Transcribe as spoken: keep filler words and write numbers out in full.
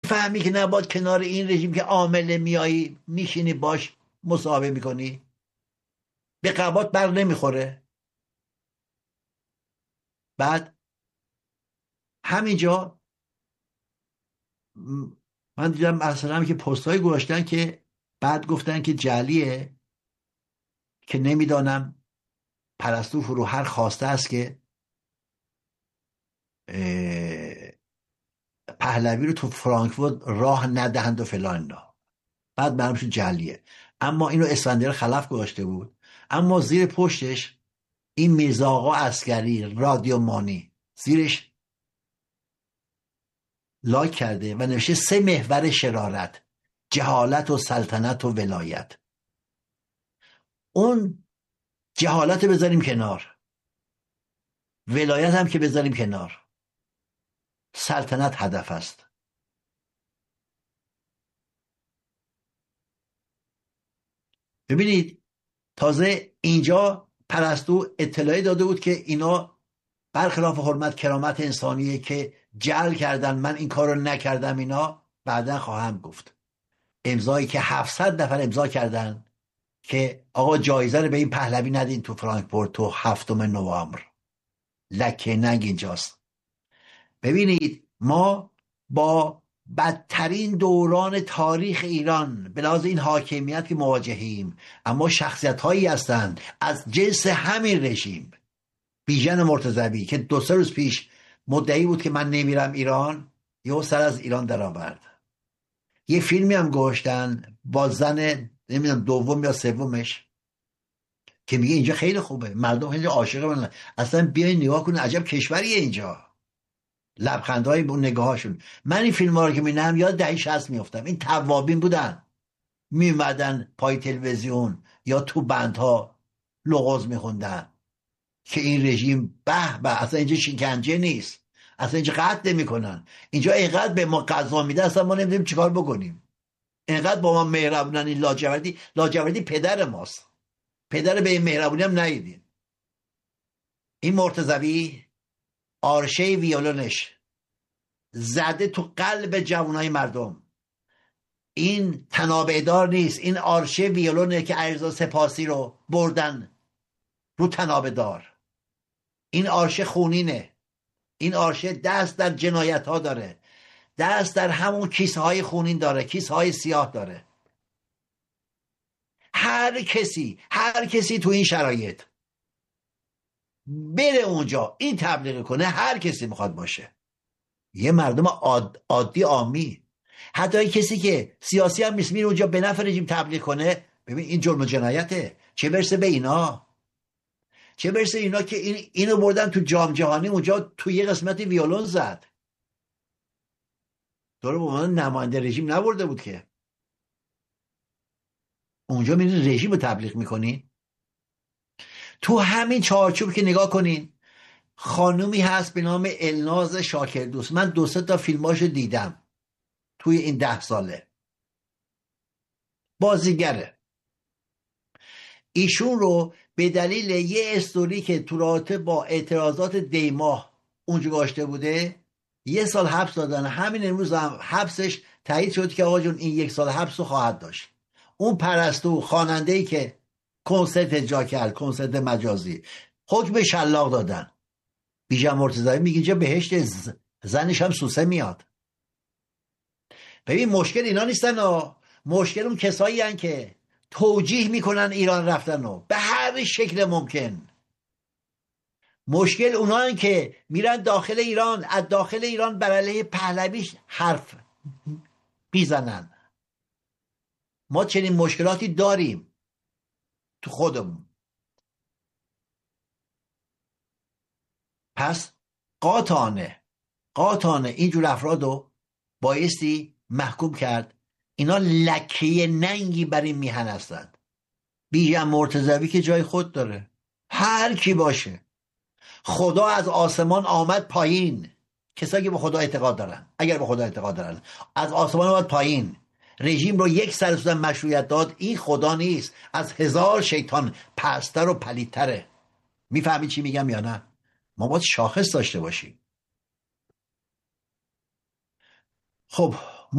میفهمی که نباید کنار این رژیم که عامله میایی میشینی باش مصاحبه میکنی؟ به قبات بر نمیخوره؟ بعد همینجا من دیدم مثلا که پستای گذاشتن که بعد گفتن که جعلیه، که نمیدانم پرستو فروهر خواسته است که پهلوی رو تو فرانکفورت راه ندهند و فلان اینا. بعد معلوم شد جعلیه، اما اینو اسفندیار خلف گذاشته بود. اما زیر پشتش این میرزا آقا عسکری رادیو مانی زیرش لایک کرده و نوشته سه محور شرارت: جهالت و سلطنت و ولایت. اون جهالت رو بذاریم کنار، ولایت هم که بذاریم کنار، سلطنت هدف است. ببینید تازه اینجا پرستو اطلاعی داده بود که اینا برخلاف حرمت کرامت انسانیه که جعل کردن، من این کار رو نکردم. اینا بعدا خواهم گفت امضایی که هفتصد نفر امضا کردن که آقا جایزه رو به این پهلوی ندین تو فرانکفورت تو هفتم نوامبر. لکه ننگ اینجاست. ببینید ما با بدترین دوران تاریخ ایران به لحاظ این حاکمیت که مواجهیم، اما شخصیت هایی هستند از جنس همین رژیم. بیژن مرتضوی که دو سه روز پیش مدعی بود که من نمیرم ایران، یه سر از ایران در آورد. یه فیلمی هم گذاشتن با زن نمیدونم دوم یا سومش که میگه اینجا خیلی خوبه، مردم خیلی عاشق من، اصلا بیاین نگاه کنین عجب کشوریه اینجا. لبخندهای اون نگاهاشون. من این فیلم ها رو که می‌بینم یاد دهه شصت میافتم. این توابین بودن، میومدن پای تلویزیون یا تو بندها لغز میخوندن که این رژیم به به، اصلا اینجا شکنجه نیست، اصلا اینجا قتل نمیکنن، اینجا اینقدر به ما غذا میده اصلا ما نمیدونیم چیکار بکنیم، اینقدر با ما مهربونن. این لاجوردی لاجوردی پدر ماست، پدر به این مهربونی هم ندیدین. این مرتضوی آرشه ویولونش زده تو قلب جوانای مردم. این تنابه‌دار نیست، این آرشه ویولونه که علیرضا سپاسی رو بردن رو تنابه‌دار. این آرشه خونینه، این آرشه دست در جنایت ها داره، دست در همون کیسه های خونین داره، کیسه های سیاه داره. هر کسی هر کسی تو این شرایط بره اونجا این تبلیغ کنه، هر کسی میخواد باشه، یه مردم عاد، عادی عامی، حتی کسی که سیاسی هم نیست میره اونجا به نفع رژیم تبلیغ کنه، ببین این جرم و جنایته. چه برسه به اینا، چه برسه اینا که این اینو بردن تو جام جهانی، اونجا تو یه قسمتی ویولون زد، داره به عنوان نماینده رژیم نبرده بود که. اونجا میرین رژیم رو تبلیغ میکنین. تو همین چارچوب که نگاه کنین، خانومی هست به نام الناز شاکردوست. من دو سه تا فیلماشو دیدم توی این ده ساله. بازیگره. ایشون رو به دلیل یه استوری که تو رابطه با اعتراضات دیماه اونجا گاشته بوده یه سال حبس دادن. همین امروز هم حبسش تایید شد که آقا جون این یک سال حبس رو خواهد داشت. اون پرستو خواننده‌ای که کنسرت اجرا کرد، کنسرت مجازی، حکم شلاق دادن. بیژن مرتضوی میگه اینجا بهشت، زنش هم سوسه میاد. ببین مشکل اینا نیستن ها. مشکل اون کسایی هن که توجیه میکنن ایران رفتن رو به هر شکل ممکن. مشکل اونا هن که میرن داخل ایران، از داخل ایران بر علیه پهلویش حرف بیزنن. ما چنین مشکلاتی داریم تو خودمون. پس قاطعانه قاطعانه اینجور افراد رو بایستی محکوم کرد. اینا لکه ننگی بر این میهن هستند. بیژن مرتضوی که جای خود داره، هر کی باشه. خدا از آسمان آمد پایین. کسایی که به خدا اعتقاد دارن، اگر به خدا اعتقاد دارن، از آسمان آمد پایین، رژیم رو یک سر سوزن مشروعیت داد. این خدا نیست، از هزار شیطان پستر و پلیدتره. میفهمی چی میگم یا نه؟ ما باید شاخص داشته باشیم. خب